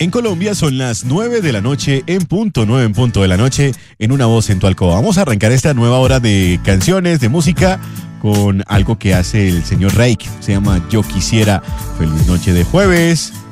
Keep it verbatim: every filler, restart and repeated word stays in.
En Colombia son las nueve de la noche en punto, nueve en punto de la noche, en Una Voz en tu Alcoba. Vamos a arrancar esta nueva hora de canciones, de música, con algo que hace el señor Reik. Se llama Yo Quisiera. Feliz noche de jueves.